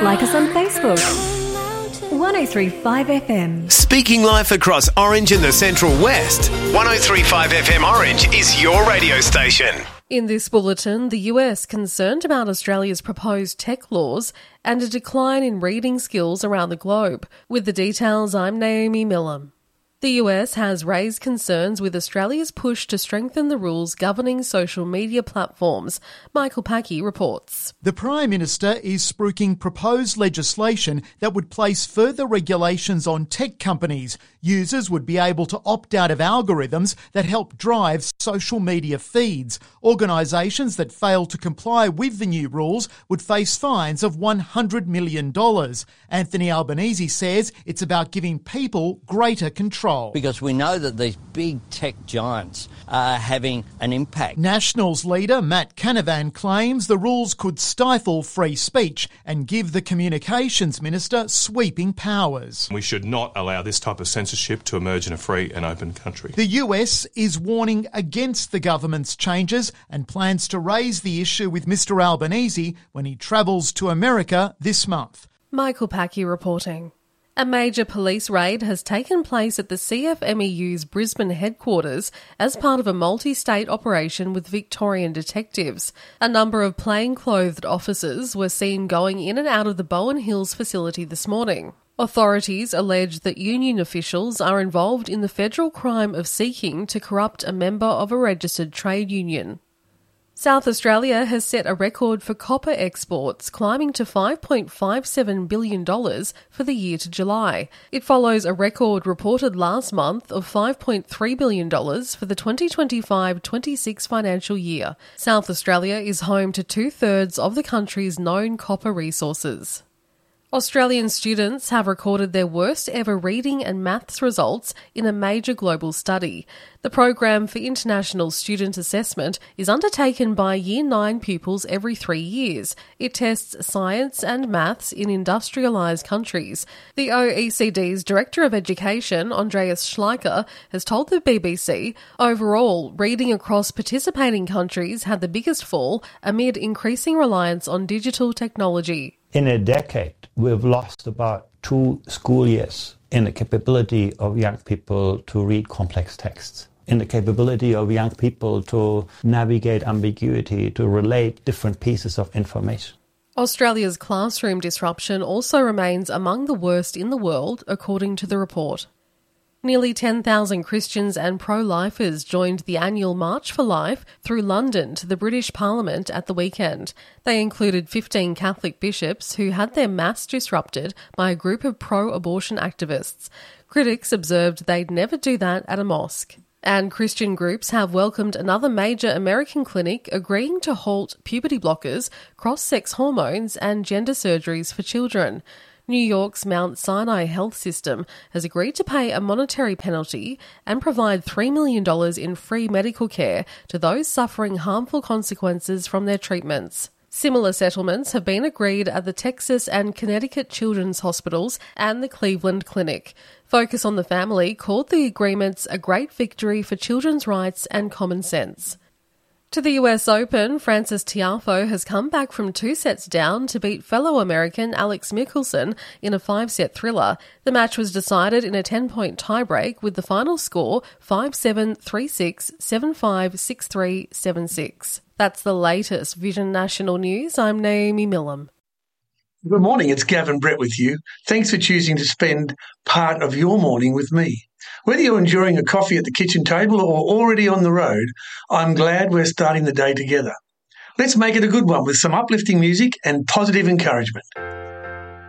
Like us on Facebook. 1035 FM. Speaking life across Orange and the Central West. 1035 FM Orange is your radio station. In this bulletin, the US concerned about Australia's proposed tech laws and a decline in reading skills around the globe. With the details, I'm Naomi Millam. The US has raised concerns with Australia's push to strengthen the rules governing social media platforms. Michael Packey reports. The Prime Minister is spruiking proposed legislation that would place further regulations on tech companies. Users would be able to opt out of algorithms that help drive social media feeds. Organisations that fail to comply with the new rules would face fines of $100 million. Anthony Albanese says it's about giving people greater control. Because we know that these big tech giants are having an impact. Nationals leader Matt Canavan claims the rules could stifle free speech and give the Communications Minister sweeping powers. We should not allow this type of censorship to emerge in a free and open country. The US is warning against the government's changes and plans to raise the issue with Mr Albanese when he travels to America this month. Michael Packey reporting. A major police raid has taken place at the CFMEU's Brisbane headquarters as part of a multi-state operation with Victorian detectives. A number of plain-clothed officers were seen going in and out of the Bowen Hills facility this morning. Authorities allege that union officials are involved in the federal crime of seeking to corrupt a member of a registered trade union. South Australia has set a record for copper exports, climbing to $5.57 billion for the year to July. It follows a record reported last month of $5.3 billion for the 2025-26 financial year. South Australia is home to two-thirds of the country's known copper resources. Australian students have recorded their worst ever reading and maths results in a major global study. The Program for International Student Assessment is undertaken by Year 9 pupils every 3 years. It tests science and maths in industrialised countries. The OECD's Director of Education, Andreas Schleicher, has told the BBC, overall, reading across participating countries had the biggest fall amid increasing reliance on digital technology. In a decade, we've lost about 2 school years in the capability of young people to read complex texts, in the capability of young people to navigate ambiguity, to relate different pieces of information. Australia's classroom disruption also remains among the worst in the world, according to the report. Nearly 10,000 Christians and pro-lifers joined the annual March for Life through London to the British Parliament at the weekend. They included 15 Catholic bishops who had their mass disrupted by a group of pro-abortion activists. Critics observed they'd never do that at a mosque. And Christian groups have welcomed another major American clinic agreeing to halt puberty blockers, cross-sex hormones and gender surgeries for children. New York's Mount Sinai Health System has agreed to pay a monetary penalty and provide $3 million in free medical care to those suffering harmful consequences from their treatments. Similar settlements have been agreed at the Texas and Connecticut Children's Hospitals and the Cleveland Clinic. Focus on the Family called the agreements a great victory for children's rights and common sense. To the US Open, Frances Tiafoe has come back from 2 sets down to beat fellow American Alex Michelsen in a 5-set thriller. The match was decided in a 10-point tiebreak with the final score 5-7, 3-6, 7-5, 6-3, 7-6. That's the latest Vision National News. I'm Naomi Millam. Good morning, it's Gavin Brett with you. Thanks for choosing to spend part of your morning with me. Whether you're enjoying a coffee at the kitchen table or already on the road, I'm glad we're starting the day together. Let's make it a good one with some uplifting music and positive encouragement.